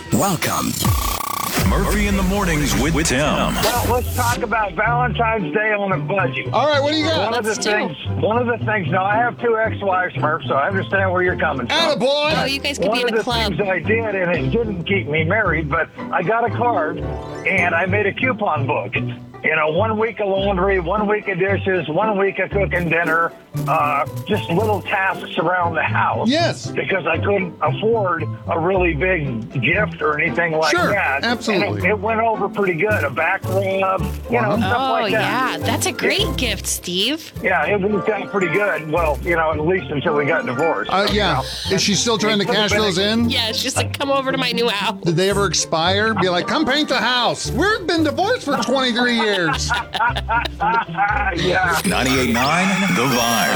Welcome. Murphy in the Mornings with Tim. Well, let's talk about Valentine's Day on a budget. All right, what do you got? One of the things. Now, I have two ex-wives, Murph, so I understand where you're coming from. Attaboy! Oh, you guys could One be of in a the club. things I did, and it didn't keep me married, but I got a card, and I made a coupon book. 1 week of laundry, 1 week of dishes, 1 week of cooking dinner, just little tasks around the house. Yes. Because I couldn't afford a really big gift or anything like Sure, that. absolutely. And it went over pretty good. A back rub, stuff Oh, like that. yeah. That's a great gift, Steve. Yeah, it worked out pretty good. Well, at least until we got divorced. Yeah. Is she still trying to cash those in? Yeah, it's just like, come over to my new house. Did they ever expire? Be like, come paint the house. We've been divorced for 23 years. Yeah. 98.9 The Vibe.